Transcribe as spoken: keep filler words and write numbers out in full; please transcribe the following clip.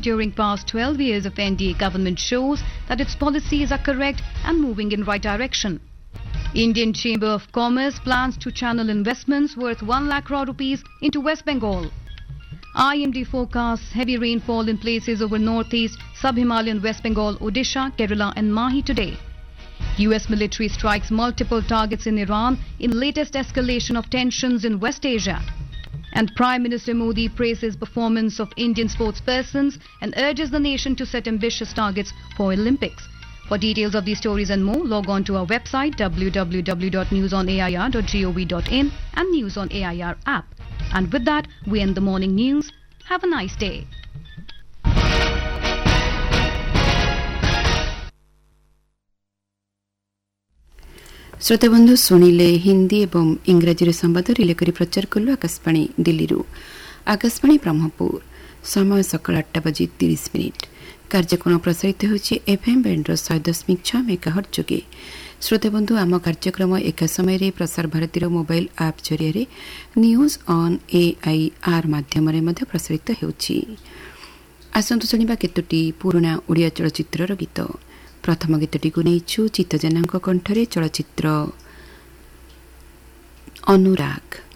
during past twelve years of N D A government shows that its policies are correct and moving in right direction. Indian Chamber of Commerce plans to channel investments worth one lakh crore rupees into West Bengal. I M D forecasts heavy rainfall in places over northeast, sub-Himalayan West Bengal, Odisha, Kerala and Mahi today. U S military strikes multiple targets in Iran in latest escalation of tensions in West Asia. And Prime Minister Modi praises performance of Indian sportspersons and urges the nation to set ambitious targets for Olympics. For details of these stories and more, log on to our website w w w dot news on a i r dot gov dot in and News on A I R app. And with that, we end the morning news. Have a nice day. श्रोताबंधु शुणिले Hindi एवं इंग्राजी संवाद relay करी प्रचार कलु आकाशवाणी दिल्ली आकाशवाणी ब्रह्मपुर समय सकाल आठटा बजी तीस मिनिट कार्यक्रम प्रसारित होछि एफएम बैंड शहे दशमिक छह मेगाहर्ट्ज जोगे। श्रोताबंधु आम कार्यक्रम एक समय प्रसार भारतीर मोबाइल आप जरिए न्यूज ऑन एआईआर माध्यम प्रसारित होछि। आसंतु शुणिबा केतोटी पुराना ओडिया चलचित्रर गीत। प्रथम गीतटी को नहीं चित्तजेना कंठरे चलचित्र अनुराग।